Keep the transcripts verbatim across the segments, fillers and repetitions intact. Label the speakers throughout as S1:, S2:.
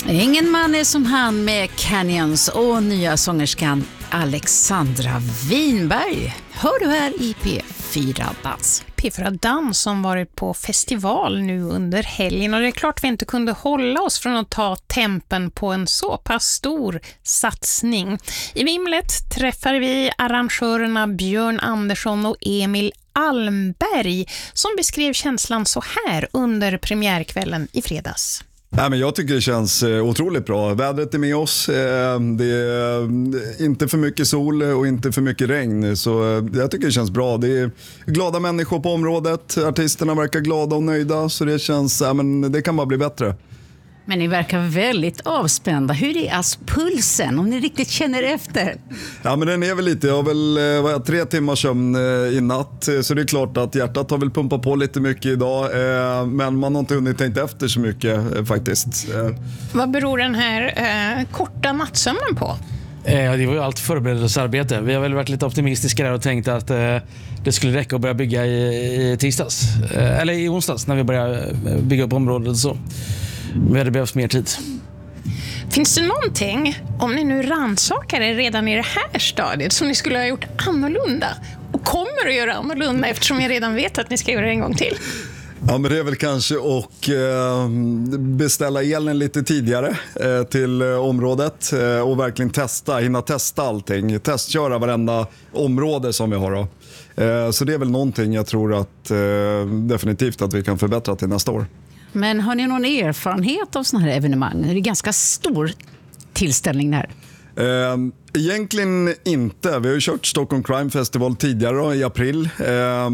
S1: Ingen man är som han med Canyons och nya sångerskan Alexandra Winberg. Hör du här i P fyra Dans.
S2: P fyra Dans som varit på festival nu under helgen, och det är klart vi inte kunde hålla oss från att ta tempen på en så pass stor satsning. I Vimlet träffar vi arrangörerna Björn Andersson och Emil Almberg som beskrev känslan så här under premiärkvällen i fredags.
S3: Nej, men jag tycker det känns otroligt bra. Vädret är med oss. Det är inte för mycket sol och inte för mycket regn. Så jag tycker det känns bra. Det är glada människor på området. Artisterna verkar glada och nöjda. Så det känns, ja, men det kan bara bli bättre.
S1: Men ni verkar väldigt avspända. Hur är alltså pulsen, om ni riktigt känner efter?
S3: Ja, men den är väl lite. Jag har väl vad jag, tre timmar sömn i natt. Så det är klart att hjärtat har väl pumpat på lite mycket idag. Men man har inte hunnit tänkt efter så mycket faktiskt.
S2: Vad beror den här eh, korta nattsömnen på?
S4: Eh, det var ju allt förberedelsearbete. Vi har väl varit lite optimistiska där och tänkt att eh, det skulle räcka att börja bygga i, i tisdags. Eh, eller i onsdags när vi började bygga upp området så. Vi hade behövt mer tid.
S2: Finns det någonting, om ni nu rannsakar er redan i det här stadiet, som ni skulle ha gjort annorlunda och kommer att göra annorlunda eftersom jag redan vet att ni ska göra det en gång till?
S3: Ja, men det är väl kanske att eh, beställa elen lite tidigare eh, till eh, området eh, och verkligen testa, hinna testa allting. Testköra varenda område som vi har då. Eh, så det är väl någonting jag tror att eh, definitivt att vi kan förbättra till nästa år.
S1: Men har ni någon erfarenhet av sådana här evenemang? Det är ganska stor tillställning där.
S3: Eh, egentligen inte. Vi har ju kört Stockholm Crime Festival tidigare då, i april. Eh,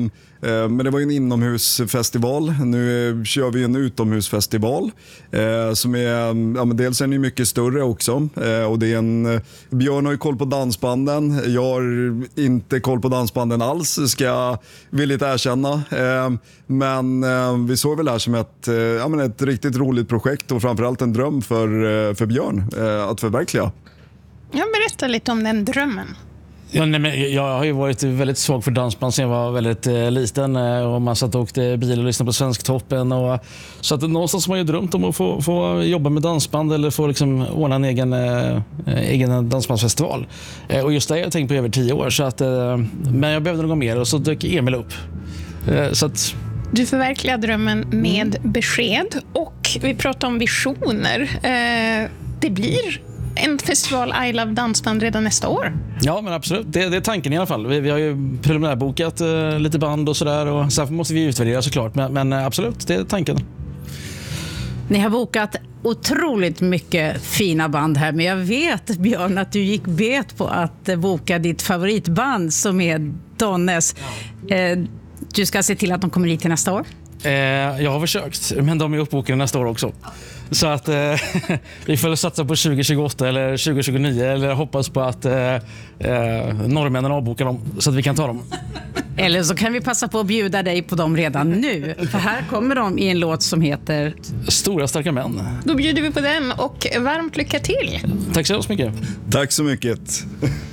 S3: eh, men det var ju en inomhusfestival. Nu kör vi en utomhusfestival. Eh, som är, ja, men dels är den ju mycket större också. Eh, och det är en, Björn har ju koll på dansbanden. Jag har inte koll på dansbanden alls, ska jag villigt erkänna. Eh, men eh, vi såg väl det här som ett, eh, ja, men ett riktigt roligt projekt och framförallt en dröm för, eh, för Björn eh, att förverkliga.
S2: Jag berättar lite om den drömmen.
S4: Ja, nej, men jag har ju varit väldigt svag för dansband sen jag var väldigt eh, liten eh, och man satt och åkte bil och lyssnade på Svensktoppen och, så att någonstans har man ju drömt om att få, få jobba med dansband eller få liksom ordna en egen, eh, egen dansbandsfestival. Eh, och just det har jag tänkt på över tio år så att, eh, men jag behövde något mer och så dök Emil upp. Eh, så att
S2: Du förverkligar drömmen med besked och vi pratar om visioner. Eh, det blir en festival I Love Dansband redan nästa år.
S4: Ja, men absolut. Det, det är tanken i alla fall. Vi, vi har ju preliminärbokat eh, lite band och sådär och sen måste vi utvärdera såklart. Men, men absolut, det är tanken.
S1: Ni har bokat otroligt mycket fina band här, men jag vet, Björn, att du gick bet på att boka ditt favoritband som är Donnes. Ja. Eh, du ska se till att de kommer hit till nästa år?
S4: Eh, jag har försökt, men de är uppbokade nästa år också. Så att eh, vi får satsa på tjugo tjugoåtta eller tjugo tjugonio eller hoppas på att eh, eh, norrmännen avbokar dem så att vi kan ta dem.
S1: Eller så kan vi passa på att bjuda dig på dem redan nu. För här kommer de i en låt som heter
S4: Stora starka män.
S2: Då bjuder vi på den och varmt lycka till.
S4: Tack så mycket.
S3: Tack så mycket.